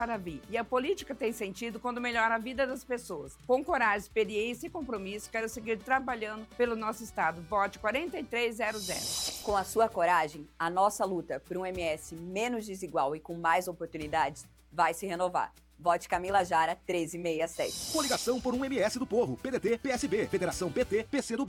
para vir. E a política tem sentido quando melhora a vida das pessoas. Com coragem, experiência e compromisso, quero seguir trabalhando pelo nosso estado. Vote 4300. Com a sua coragem, a nossa luta por um MS menos desigual e com mais oportunidades vai se renovar. Vote Camila Jara 1367. Coligação por um MS do Povo. PDT, PSB, Federação PT, PCdoB.